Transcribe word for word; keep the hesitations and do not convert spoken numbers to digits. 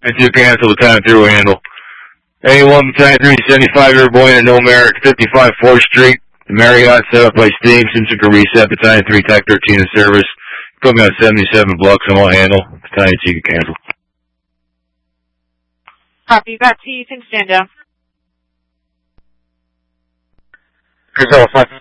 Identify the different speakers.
Speaker 1: And two cancel the time through handle. A one Battalion three seventy-five airborne at No Merit, fifty-five fourth Street. The Marriott set up by Steve. Simpson can reset. Battalion three Type thirteen in service. Put me on seventy-seven blocks on all handle. Battalion two can cancel.
Speaker 2: Copy. Back to you. You can stand down.
Speaker 3: Gazelle five